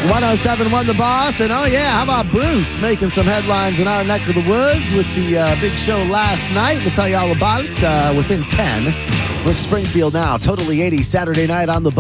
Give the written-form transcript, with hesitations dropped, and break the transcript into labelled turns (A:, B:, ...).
A: 107.1 The Boss. And, oh, yeah, how about Bruce making some headlines in our neck of the woods with the big show last night? We'll tell you all about it within 10. Rick Springfield now, Totally 80 Saturday night on The Boss.